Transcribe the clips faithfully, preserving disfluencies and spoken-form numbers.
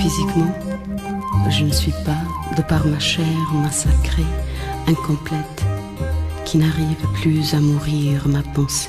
Physiquement, je ne suis pas, de par ma chair massacrée, incomplète, qui n'arrive plus à mourir ma pensée.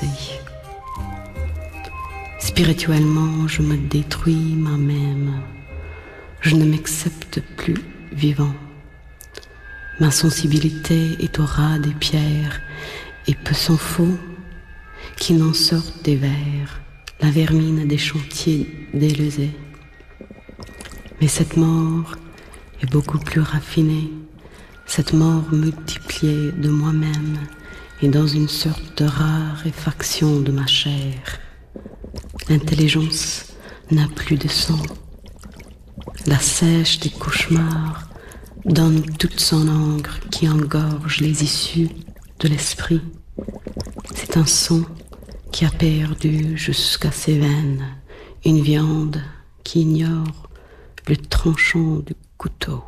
Spirituellement, je me détruis moi-même. Je ne m'accepte plus vivant. Ma sensibilité est au ras des pierres, et peu s'en faut qu'il n'en sorte des vers, la vermine des chantiers délesés. Mais cette mort est beaucoup plus raffinée, cette mort multipliée de moi-même et dans une sorte de raréfaction de ma chair. L'intelligence n'a plus de sang. La sèche des cauchemars donne toute son encre qui engorge les issues de l'esprit. C'est un son qui a perdu jusqu'à ses veines une viande qui ignore le tranchant du couteau.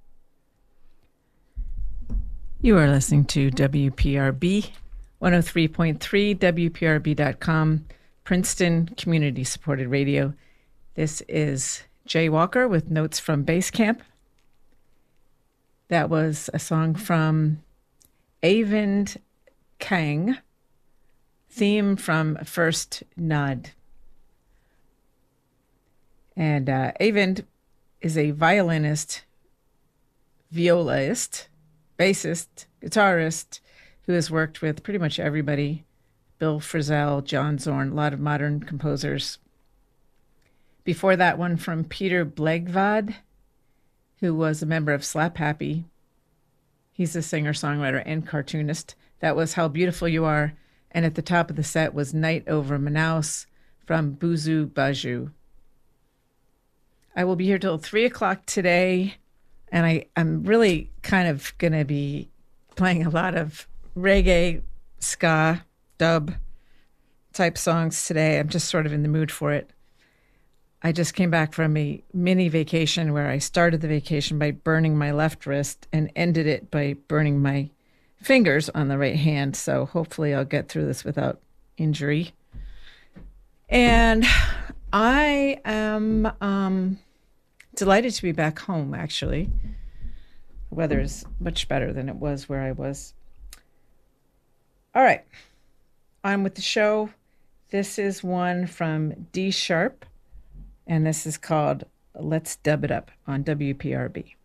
You are listening to W P R B, one oh three point three, W P R B dot com, Princeton Community Supported Radio. This is Jay Walker with Notes from Base Camp. That was a song from Eyvind Kang, theme from First Nod. And uh, Eyvind is a violinist, violist, bassist, guitarist who has worked with pretty much everybody. Bill Frisell, John Zorn, a lot of modern composers. Before that one from Peter Blegvad, who was a member of Slap Happy. He's a singer-songwriter and cartoonist. That was How Beautiful You Are. And at the top of the set was Night Over Manaus from Buzu Baju. I will be here till three o'clock today, and I, I'm really kind of going to be playing a lot of reggae, ska, dub type songs today. I'm just sort of in the mood for it. I just came back from a mini vacation where I started the vacation by burning my left wrist and ended it by burning my fingers on the right hand. So hopefully I'll get through this without injury. And I am um, delighted to be back home, actually. The weather is much better than it was where I was. All right. On with the show. This is one from D Sharp, and this is called Let's Dub It Up on W P R B.